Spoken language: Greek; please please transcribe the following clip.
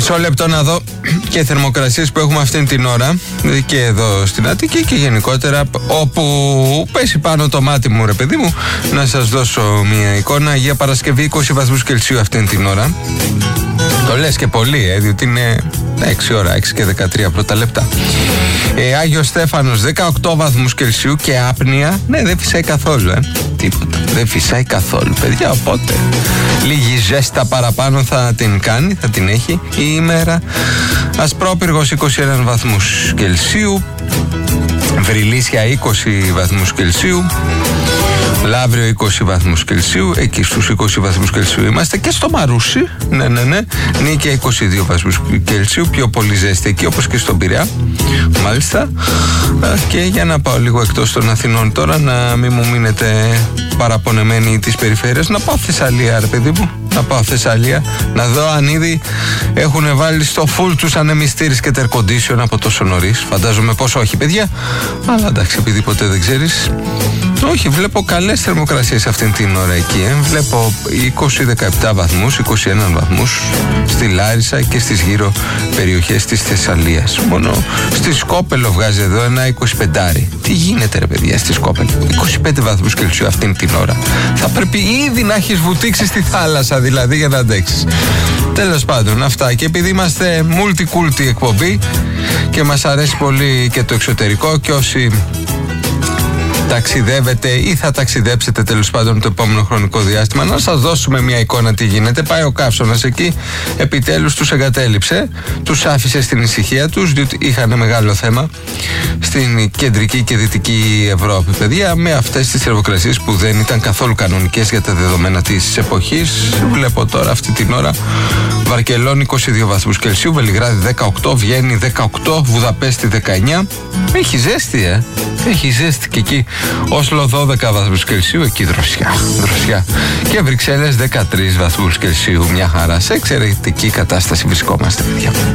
Μισό λεπτό να δω και θερμοκρασίες που έχουμε αυτήν την ώρα και εδώ στην Αττική και γενικότερα όπου πέσει πάνω το μάτι μου, ρε παιδί μου. Να σας δώσω μια εικόνα. Για Παρασκευή 20 βαθμούς Κελσίου αυτήν την ώρα. Το λες και πολύ, διότι είναι 6 ώρα, 6 και 13 πρώτα λεπτά. Άγιος Στέφανος 18 βαθμούς Κελσίου και άπνοια. Ναι, δεν φυσάει καθόλου, τίποτα. Δεν φυσάει καθόλου, παιδιά, οπότε λίγη ζέστα παραπάνω θα την κάνει, θα την έχει η ημέρα. Ασπρόπυργος 21 βαθμούς Κελσίου. Βρυλίσια 20 βαθμούς Κελσίου. Λαύριο 20 βαθμούς Κελσίου. Εκεί στους 20 βαθμούς Κελσίου είμαστε. Και στο Μαρούσι, ναι. Νίκαια 22 βαθμούς Κελσίου. Πιο πολύ ζέστη εκεί, όπως και στον Πειραιά. Μάλιστα. Και για να πάω λίγο εκτός των Αθηνών τώρα, να μην μου μείνετε παραπονεμένοι της περιφέρειας. Να πάω Θεσσαλία, ρε παιδί μου. Να πάω Θεσσαλία, να δω αν ήδη έχουν βάλει στο φουλ τους ανεμιστήρες και air condition από τόσο νωρίς. Φαντάζομαι πως όχι, παιδιά. Αλλά εντάξει, επειδή ποτέ δεν ξέρεις. Όχι, βλέπω καλές θερμοκρασίες αυτήν την ώρα εκεί. Βλέπω 20-17 βαθμούς, 21 βαθμούς στη Λάρισα και στις γύρω περιοχές της Θεσσαλίας. Μόνο στη Σκόπελο βγάζει εδώ ένα 25. Τι γίνεται, ρε παιδιά, στη Σκόπελο? 25 βαθμούς Κελσίου αυτήν την ώρα. Θα πρέπει ήδη να έχεις βουτήξει στη θάλασσα, δηλαδή, για να αντέξεις. Τέλος πάντων, αυτά. Και επειδή είμαστε multi-culti εκπομπή και μας αρέσει πολύ και το εξωτερικό, και όσοι ταξιδεύετε ή θα ταξιδέψετε τέλος πάντων το επόμενο χρονικό διάστημα, να σας δώσουμε μια εικόνα τι γίνεται. Πάει ο καύσωνας εκεί, επιτέλους τους εγκατέλειψε, τους άφησε στην ησυχία τους, διότι είχαν μεγάλο θέμα στην κεντρική και δυτική Ευρώπη, παιδιά, με αυτές τις θερμοκρασίες που δεν ήταν καθόλου κανονικές για τα δεδομένα της εποχής. Βλέπω τώρα αυτή την ώρα Βαρκελόνη 22 βαθμούς Κελσίου, Βελιγράδι 18, Βιέννη 18, Βουδαπέστη 19. Έχει ζέστη, έχει ζέστη και εκεί. Όσλο 12 βαθμούς Κελσίου, εκεί δροσιά. Και Βρυξέλλες 13 βαθμούς Κελσίου, μια χαρά. Σε εξαιρετική κατάσταση βρισκόμαστε, παιδιά.